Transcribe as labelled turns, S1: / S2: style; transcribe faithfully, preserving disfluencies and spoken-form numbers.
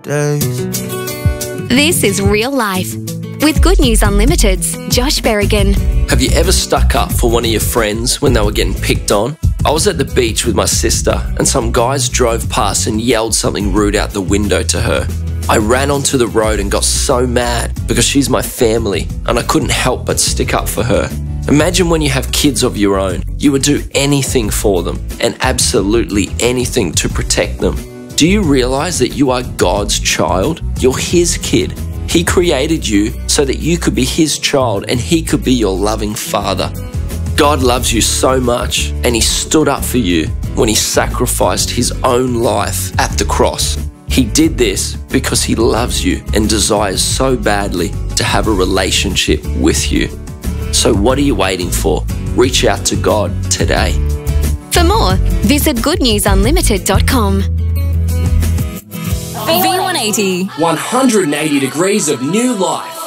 S1: days.
S2: This is Real Life with Good News Unlimited's Josh Berrigan.
S3: Have you ever stuck up for one of your friends when they were getting picked on? I was at the beach with my sister and some guys drove past and yelled something rude out the window to her. I ran onto the road and got so mad because she's my family and I couldn't help but stick up for her. Imagine when you have kids of your own, you would do anything for them and absolutely anything to protect them. Do you realize that you are God's child? You're His kid. He created you so that you could be His child and He could be your loving Father. God loves you so much and He stood up for you when He sacrificed His own life at the cross. He did this because He loves you and desires so badly to have a relationship with you. So what are you waiting for? Reach out to God today.
S2: For more, visit good news unlimited dot com.
S4: V one eighty.
S5: one hundred eighty degrees of new life.